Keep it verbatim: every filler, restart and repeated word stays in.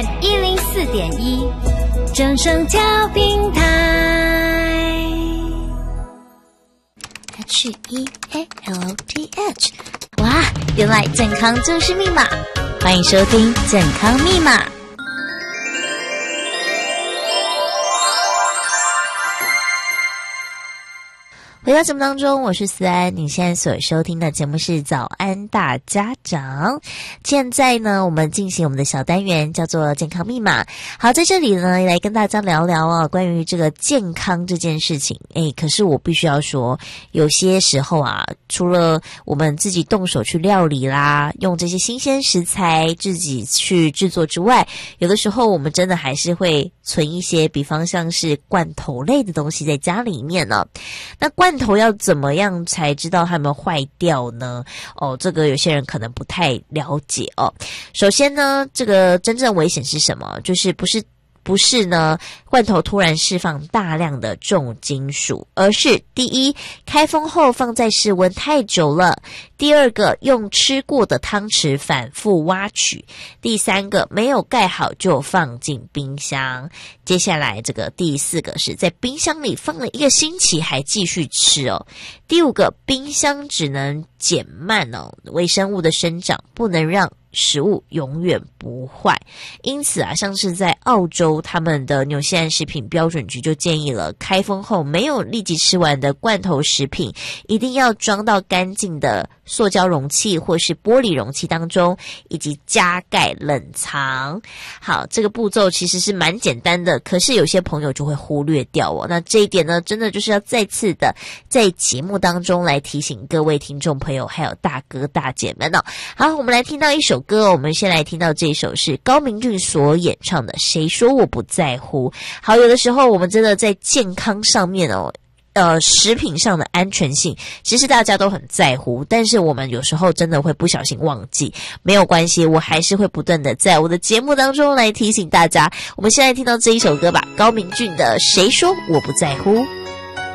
M 一零四点一，正声调平台。H E A L T H， 哇，原来健康就是密码！欢迎收听健康密码。回到节目当中，我是思安，你现在所收听的节目是早安大家长。现在呢，我们进行我们的小单元，叫做健康密码。好，在这里呢，来跟大家聊聊啊，关于这个健康这件事情。诶，可是我必须要说，有些时候啊，除了我们自己动手去料理啦，用这些新鲜食材自己去制作之外，有的时候我们真的还是会存一些，比方像是罐头类的东西在家里面呢。那罐头要怎么样才知道它有没有坏掉呢？哦，这个有些人可能不太了解哦。首先呢，这个真正危险是什么？就是不是不是呢，罐头突然释放大量的重金属，而是第一，开封后放在室温太久了；第二个，用吃过的汤匙反复挖取；第三个，没有盖好就放进冰箱。接下来这个第四个是在冰箱里放了一个星期还继续吃哦。第五个，冰箱只能减慢哦微生物的生长，不能让食物永远不坏。因此啊，像是在澳洲，他们的纽西兰食品标准局就建议了，开封后没有立即吃完的罐头食品，一定要装到干净的塑胶容器或是玻璃容器当中，以及加盖冷藏。好，这个步骤其实是蛮简单的，可是有些朋友就会忽略掉哦。那这一点呢，真的就是要再次的在节目当中来提醒各位听众朋友还有大哥大姐们哦。好，我们来听到一首歌哦，我们先来听到这一首是高明骏所演唱的《谁说我不在乎》。好，有的时候我们真的在健康上面哦，呃，食品上的安全性，其实大家都很在乎，但是我们有时候真的会不小心忘记。没有关系，我还是会不断的在我的节目当中来提醒大家。我们现在听到这一首歌吧，高明骏的《谁说我不在乎》。